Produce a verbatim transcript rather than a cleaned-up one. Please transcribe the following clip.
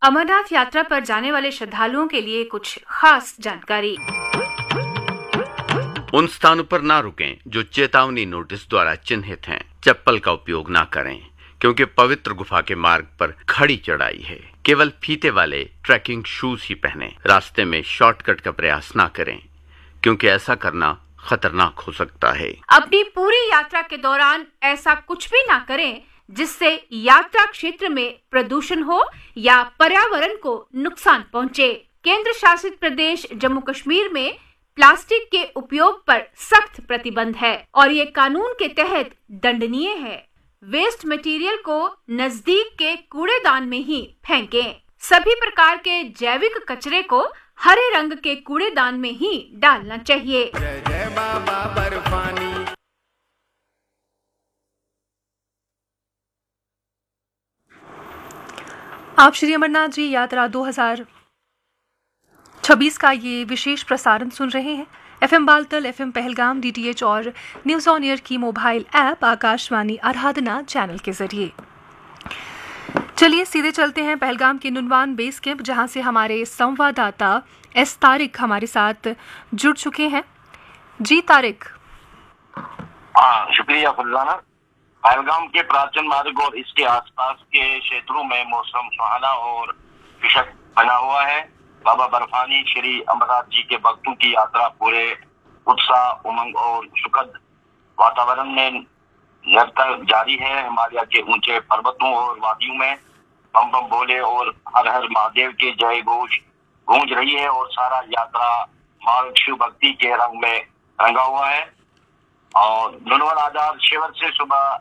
अमरनाथ यात्रा पर जाने वाले श्रद्धालुओं के लिए कुछ खास जानकारी। उन स्थानों पर ना रुकें जो चेतावनी नोटिस द्वारा चिन्हित हैं। चप्पल का उपयोग ना करें क्योंकि पवित्र गुफा के मार्ग पर खड़ी चढ़ाई है। केवल फीते वाले ट्रैकिंग शूज ही पहनें। रास्ते में शॉर्टकट का प्रयास ना करें क्योंकि ऐसा करना खतरनाक हो सकता है। अपनी पूरी यात्रा के दौरान ऐसा कुछ भी ना करें जिससे यात्रा क्षेत्र में प्रदूषण हो या पर्यावरण को नुकसान पहुंचे। केंद्र शासित प्रदेश जम्मू कश्मीर में प्लास्टिक के उपयोग पर सख्त प्रतिबंध है और ये कानून के तहत दंडनीय है। वेस्ट मटेरियल को नजदीक के कूड़ेदान में ही फेंकें। सभी प्रकार के जैविक कचरे को हरे रंग के कूड़ेदान में ही डालना चाहिए। जय जय बाबा बर्फानी। आप श्री अमरनाथ जी यात्रा दो हज़ार छब्बीस का ये विशेष प्रसारण सुन रहे हैं। FM Baltal, FM Pahalgam, DTH और न्यूज ऑन एयर की मोबाइल ऐप आकाशवाणी आराधना चैनल के जरिए। चलिए सीधे चलते हैं पहलगाम के नुनवान बेस कैंप, जहां से हमारे संवाददाता एस तारिक हमारे साथ जुड़ चुके हैं। जी तारिक। हाँ, शुक्रिया फरजाना। पहलगाम के प्राचीन मार्ग और इसके आसपास के क्षेत्रों में मौसम सुहाना और खुशक बना हुआ है। बाबा बर्फानी श्री अमरनाथ जी के भक्तों की यात्रा पूरे उत्साह, उमंग और सुखद वातावरण में निरंतर जारी है। हिमालय के ऊंचे पर्वतों और वादियों में बम बम बोले और हर हर महादेव के जय घोष गूंज रही है और सारा यात्रा मार्ग शिव भक्ति के रंग में रंगा हुआ है। और नुनवान आधार शिविर से सुबह